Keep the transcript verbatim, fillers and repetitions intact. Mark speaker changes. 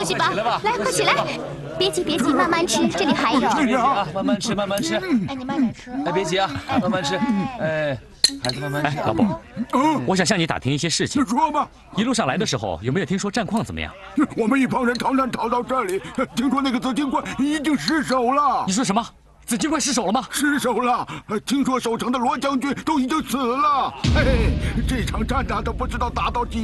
Speaker 1: 去吧。来，快起来，别急别急，慢慢吃，这里还有。
Speaker 2: 别急啊，慢慢吃，慢慢吃。
Speaker 3: 哎，你慢点吃。
Speaker 2: 哎，别急啊，慢慢吃。哎，孩子慢慢吃。
Speaker 4: 哎，老伯，
Speaker 5: 嗯，
Speaker 4: 我想向你打听一些事情。
Speaker 5: 说吧。
Speaker 4: 一路上来的时候，有没有听说战况怎么样？
Speaker 5: 我们一帮人逃难逃到这里，听说那个紫金冠已经失守了。
Speaker 4: 你说什么？紫金冠失守了吗？
Speaker 5: 失守了。听说守城的罗将军都已经死了。嘿嘿，这场战打都不知道打到几。